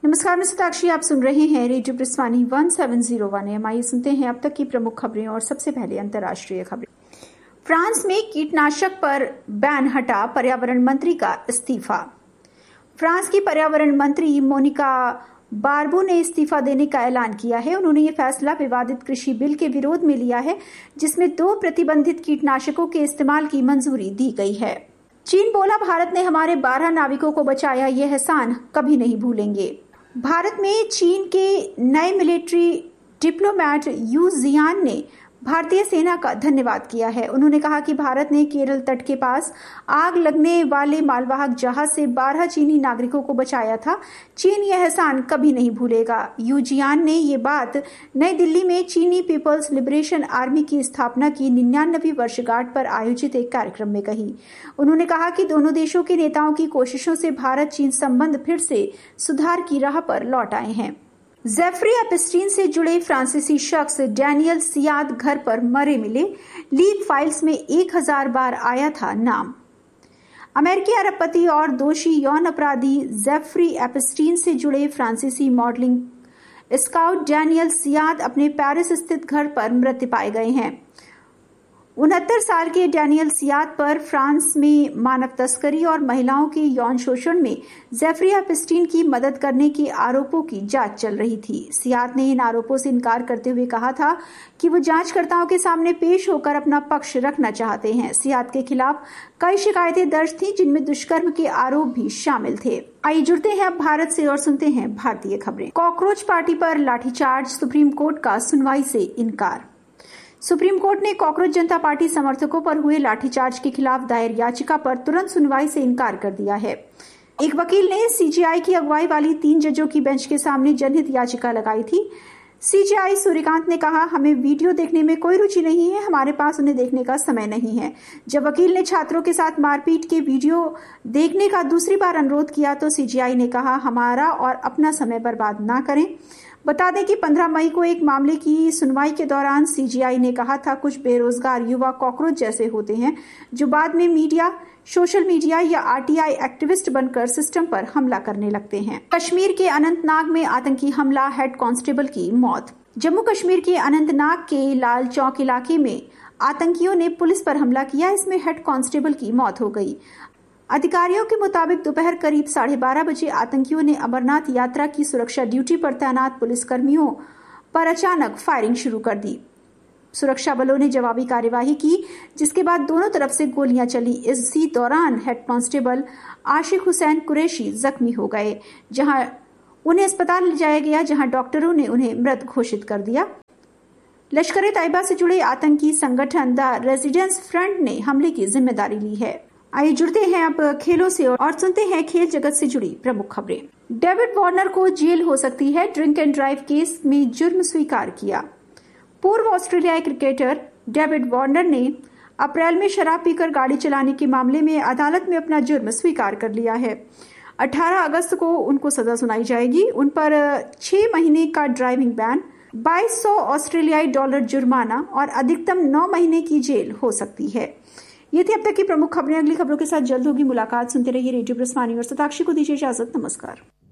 नमस्कार, मैं सताक्षी। आप सुन रहे हैं रेडियो प्रस्वानी 1701 एम। आइए सुनते हैं अब तक की प्रमुख खबरें और सबसे पहले अंतर्राष्ट्रीय खबरें। फ्रांस में कीटनाशक पर बैन हटा, पर्यावरण मंत्री का इस्तीफा। फ्रांस की पर्यावरण मंत्री मोनिका बारबू ने इस्तीफा देने का ऐलान किया है। उन्होंने ये फैसला विवादित कृषि बिल के विरोध में लिया है, जिसमें 2 प्रतिबंधित कीटनाशकों के इस्तेमाल की मंजूरी दी गई है। चीन बोला, भारत ने हमारे 12 नाविकों को बचाया, यह एहसान कभी नहीं भूलेंगे। भारत में चीन के नए मिलिट्री डिप्लोमैट यू जियान ने भारतीय सेना का धन्यवाद किया है। उन्होंने कहा कि भारत ने केरल तट के पास आग लगने वाले मालवाहक जहाज से 12 चीनी नागरिकों को बचाया था। चीन यह एहसान कभी नहीं भूलेगा। यू जियान ने ये बात नई दिल्ली में चीनी पीपल्स लिबरेशन आर्मी की स्थापना की 99वीं वर्षगांठ पर आयोजित एक कार्यक्रम में कही। उन्होंने कहा कि दोनों देशों के नेताओं की कोशिशों से भारत चीन संबंध फिर से सुधार की राह पर लौट आए हैं। जेफरी एपिस्टीन से जुड़े फ्रांसीसी शख्स डैनियल सियाद घर पर मरे मिले। लीक फाइल्स में 1000 बार आया था नाम। अमेरिकी अरबपति और दोषी यौन अपराधी जेफरी एपिस्टीन से जुड़े फ्रांसीसी मॉडलिंग स्काउट डैनियल सियाद अपने पेरिस स्थित घर पर मृत पाए गए हैं। 69 साल के डैनियल सियाद पर फ्रांस में मानव तस्करी और महिलाओं के यौन शोषण में जेफरी एपिस्टीन की मदद करने के आरोपों की जांच चल रही थी। सियाद ने इन आरोपों से इनकार करते हुए कहा था कि वो जांचकर्ताओं के सामने पेश होकर अपना पक्ष रखना चाहते हैं। सियाद के खिलाफ कई शिकायतें दर्ज थीं, जिनमें दुष्कर्म के आरोप भी शामिल थे। आइए जुड़ते हैं अब भारत से और सुनते हैं भारतीय खबरें। कॉकरोच पार्टी पर लाठीचार्ज, सुप्रीम कोर्ट का सुनवाई से इनकार। सुप्रीम कोर्ट ने कॉकरोच जनता पार्टी समर्थकों पर हुए लाठीचार्ज के खिलाफ दायर याचिका पर तुरंत सुनवाई से इनकार कर दिया है। एक वकील ने सीजेआई की अगुवाई वाली 3 जजों की बेंच के सामने जनहित याचिका लगाई थी। सीजेआई सूर्यकांत ने कहा, हमें वीडियो देखने में कोई रुचि नहीं है, हमारे पास उन्हें देखने का समय नहीं है। जब वकील ने छात्रों के साथ मारपीट के वीडियो देखने का दूसरी बार अनुरोध किया तो सीजेआई ने कहा, हमारा और अपना समय बर्बाद ना करें। बता दें कि 15 मई को एक मामले की सुनवाई के दौरान सीजेआई ने कहा था, कुछ बेरोजगार युवा कॉकरोच जैसे होते हैं जो बाद में मीडिया, सोशल मीडिया या आरटीआई एक्टिविस्ट बनकर सिस्टम पर हमला करने लगते हैं। कश्मीर के अनंतनाग में आतंकी हमला, हेड कांस्टेबल की मौत। जम्मू कश्मीर के अनंतनाग के लाल चौक इलाके में आतंकियों ने पुलिस पर हमला किया। इसमें हेड कांस्टेबल की मौत हो गई। अधिकारियों के मुताबिक दोपहर करीब 12:30 बजे आतंकियों ने अमरनाथ यात्रा की सुरक्षा ड्यूटी पर तैनात पुलिसकर्मियों पर अचानक फायरिंग शुरू कर दी। सुरक्षा बलों ने जवाबी कार्यवाही की, जिसके बाद दोनों तरफ से गोलियां चली। इसी दौरान हेड कांस्टेबल आशिक हुसैन कुरैशी जख्मी हो गए, जहां उन्हें अस्पताल ले जाया गया, जहां डॉक्टरों ने उन्हें मृत घोषित कर दिया। लश्कर ए तैयबा से जुड़े आतंकी संगठन द रेजिडेंस फ्रंट ने हमले की जिम्मेदारी ली है। आइए जुड़ते हैं अब खेलों से और सुनते हैं खेल जगत से जुड़ी प्रमुख खबरें। डेविड वार्नर को जेल हो सकती है, ड्रिंक एंड ड्राइव केस में जुर्म स्वीकार किया। पूर्व ऑस्ट्रेलियाई क्रिकेटर डेविड वार्नर ने अप्रैल में शराब पीकर गाड़ी चलाने के मामले में अदालत में अपना जुर्म स्वीकार कर लिया है। 18 अगस्त को उनको सजा सुनाई जाएगी। उन पर 6 महीने का ड्राइविंग बैन, 2200 ऑस्ट्रेलियाई डॉलर जुर्माना और अधिकतम 9 महीने की जेल हो सकती है। ये थी अब तक की प्रमुख खबरें। अगली खबरों के साथ जल्द होगी मुलाकात। सुनते रहिए रेडियो प्रस्वानी और सताक्षी को दीजिए इजाजत। नमस्कार।